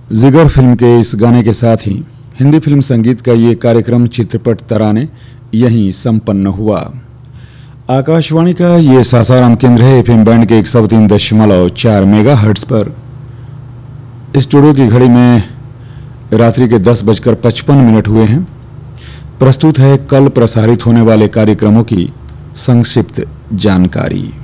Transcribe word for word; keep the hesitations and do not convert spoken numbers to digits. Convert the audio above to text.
जिगर फिल्म के इस गाने के साथ ही हिंदी फिल्म संगीत का ये कार्यक्रम चित्रपट तराने यहीं संपन्न हुआ। आकाशवाणी का ये सासाराम केंद्र है एफएम बैंड के एक सौ तीन दशमलव चार मेगा हर्ट्स पर। स्टूडियो की घड़ी में रात्रि के दस बजकर पचपन मिनट हुए हैं। प्रस्तुत है कल प्रसारित होने वाले कार्यक्रमों की संक्षिप्त जानकारी।